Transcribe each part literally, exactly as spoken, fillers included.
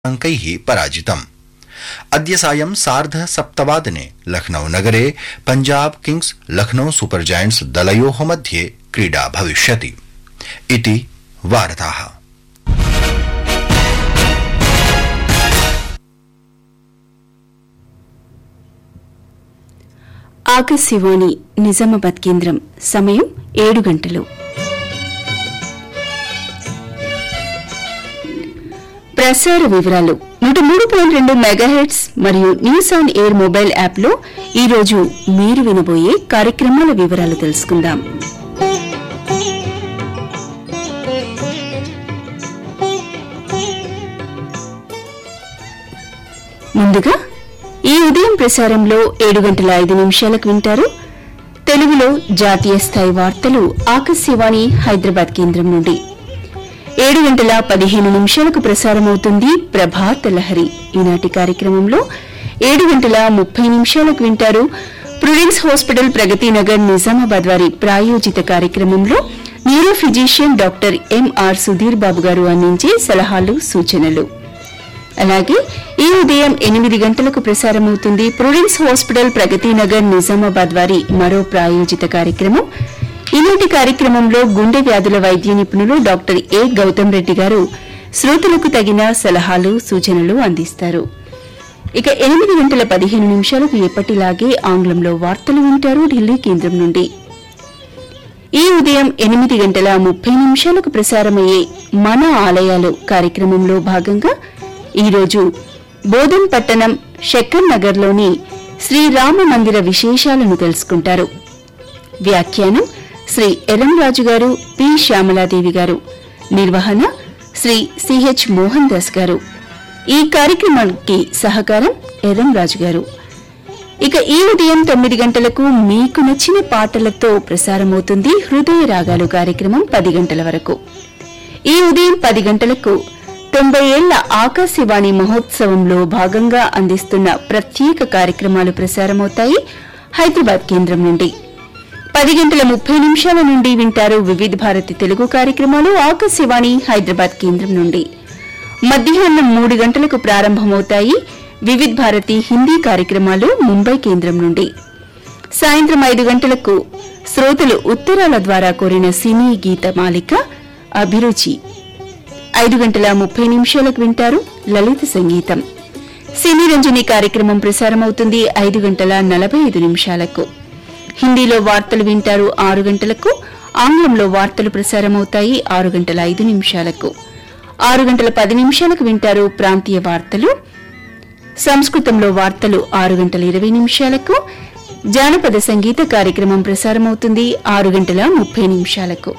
अंकैः पराजितम्। अद्य सायं सार्ध सप्तवादने लखनऊ नगरे Punjab Kings Lucknow super giants दलयोः मध्ये क्रीडा भविष्यति इति वार्ताः। ఆకాశవాణి నిజామాబాద్ కేంద్రం సమయం ఏడు గంటలు. ప్రసార వివరాలు నూట మూడు పాయింట్ రెండు మెగాహెర్ట్జ్ మరియు న్యూస్ ఆన్ ఎయిర్ మొబైల్ యాప్లో ఈరోజు మీరు వినబోయే కార్యక్రమాల వివరాలు తెలుసుకుందాం. ముందుగా ఈ ఉదయం ప్రసారంలో ఏడు గంటల ఐదు నిమిషాలకు వింటారు తెలుగులో జాతీయ స్థాయి వార్తలు ఆకాశవాణి హైదరాబాద్ కేంద్రం నుండి. ఏడు గంటల పదిహేను నిమిషాలకు ప్రసారమవుతుంది ప్రభాత లహరి. ఈనాటి కార్యక్రమంలో ఏడు గంటల ముప్పై నిమిషాలకు వింటారు ప్రుడెన్స్ హాస్పిటల్ ప్రగతి నగర్ నిజామాబాద్ వారి ప్రాయోజిత కార్యక్రమంలో neuro physician doctor MR Sudheer Babu గారు అందించే సలహాలు సూచనలు. అలాగే ఈ ఉదయం ఎనిమిది గంటలకు ప్రసారమవుతుంది ప్రుడెన్స్ హాస్పిటల్ ప్రగతి నగర్ నిజామాబాద్ వారి మరో ప్రాయోజిత కార్యక్రమం. ఈనాటి కార్యక్రమంలో గుండె వ్యాధుల వైద్య నిపుణులు డాక్టర్ ఏ గౌతమ్ రెడ్డి గారు శ్రోతలకు తగిన సలహాలు సూచనలు అందిస్తారు. ఇక ఎనిమిది గంటల పదిహేను నిమిషాలకు ఎప్పటిలాగే ఆంగ్లంలో వార్తలు వింటారు ఢిల్లీ కేంద్రం నుండి. ఈ ఉదయం ఎనిమిది గంటల ముప్పై నిమిషాలకు ప్రసారమయ్యే మన ఆలయాలు కార్యక్రమంలో భాగంగా ఈరోజు బోధన్ పట్టణం శక్కర్ నగర్లోని శ్రీరామ మందిర విశేషాలను తెలుసుకుంటారు. వ్యాఖ్యానం శ్రీ ఎర్రంరాజు గారు, పి శ్యామలాదేవి గారు. నిర్వహణ శ్రీ సిహెచ్ మోహన్ దాస్ గారు. ఈ కార్యక్రమానికి సహకారం ఎర్రంరాజు గారు. ఇక ఈ ఉదయం తొమ్మిది గంటలకు మీకు నచ్చిన పాటలతో ప్రసారమవుతుంది హృదయ రాగాలు కార్యక్రమం పది గంటల వరకు. ఈ ఉదయం పది గంటలకు తొంభై ఏళ్ల ఆకాశవాణి మహోత్సవంలో భాగంగా అందిస్తున్న ప్రత్యేక కార్యక్రమాలు ప్రసారమవుతాయి హైదరాబాద్ కేంద్రం నుండి. పది గంటల ముప్పై నిమిషాల నుండి వింటారు వివిధ భారతి తెలుగు కార్యక్రమాలు ఆకాశవాణి హైదరాబాద్ కేంద్రం నుండి. మధ్యాహ్నం మూడు గంటలకు ప్రారంభమవుతాయి వివిధ భారతి హిందీ కార్యక్రమాలు ముంబై కేంద్రం నుండి. సాయంత్రం ఐదు గంటలకు శ్రోతలు ఉత్తరాల ద్వారా కోరిన సినీ గీత మాలిక అభిరుచి. ఐదు గంటల ముప్పై నిమిషాలకు వింటారు లలిత సంగీతం. సినీ రంజని కార్యక్రమం ప్రసారమవుతుంది ఐదు గంటల నలభై ఐదు నిమిషాలకు. హిందీలో వార్తలు వింటారు ఆరు గంటలకు. ఆంగ్లంలో వార్తలు ప్రసారమవుతాయి ఆరు గంటల ఐదు నిమిషాలకు. ఆరు గంటల పది నిమిషాలకు వింటారు ప్రాంతీయ వార్తలు. సంస్కృతంలో వార్తలు ఆరు గంటల ఇరవై నిమిషాలకు. జానపద సంగీత కార్యక్రమం ప్రసారమవుతుంది ఆరు గంటల ముప్పై నిమిషాలకు.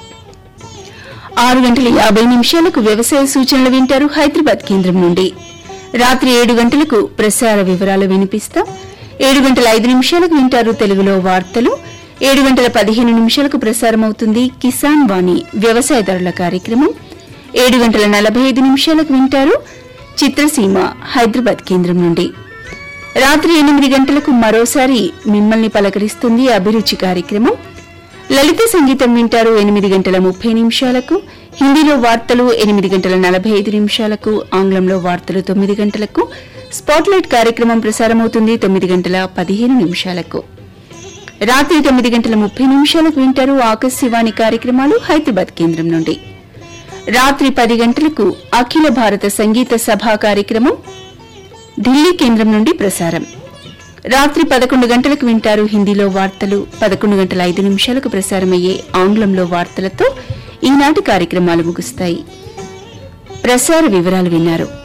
ఆరు గంటల యాభై నిమిషాలకు వ్యవసాయ సూచనలు వింటారు హైదరాబాద్ కేంద్రం నుండి. రాత్రి ఏడు గంటలకు ప్రసార వివరాలు వినిపిస్తాం. ఏడు గంటల ఐదు నిమిషాలకు వింటారు తెలుగులో వార్తలు. ఏడు గంటల పదిహేను నిమిషాలకు ప్రసారమవుతుంది కిసాన్ వాణి వ్యవసాయదారుల కార్యక్రమం. ఏడు గంటల నలభై ఐదు నిమిషాలకు వింటారు చిత్రసీమ హైదరాబాద్ కేంద్రం నుండి. రాత్రి ఎనిమిది గంటలకు మరోసారి మిమ్మల్ని పలకరిస్తుంది అభిరుచి కార్యక్రమం. లలిత సంగీతం వింటారు ఎనిమిది గంటల ముప్పై నిమిషాలకు. హిందీలో వార్తలు ఎనిమిది గంటల నలభై ఐదు నిమిషాలకు. ఆంగ్లంలో వార్తలు తొమ్మిది గంటలకు. స్పాట్లైట్ కార్యక్రమం ప్రసారమవుతుంది తొమ్మిది గంటల పదిహేను నిమిషాలకు. రాత్రి తొమ్మిది గంటల ముప్పై నిమిషాలకు వింటారు ఆకాశవాణి కార్యక్రమాలు హైదరాబాద్ కేంద్రం నుండి. రాత్రి పది గంటలకు అఖిల భారత సంగీత సభ కార్యక్రమం ఢిల్లీ కేంద్రం నుండి ప్రసారం. రాత్రి పదకొండు గంటలకు వింటారు హిందీలో వార్తలు. పదకొండు గంటల ఐదు నిమిషాలకు ప్రసారమయ్యే ఆంగ్లంలో వార్తలతో ఈనాటి కార్యక్రమాలు ముగుస్తాయి. ప్రసార వివరాలు విన్నారు.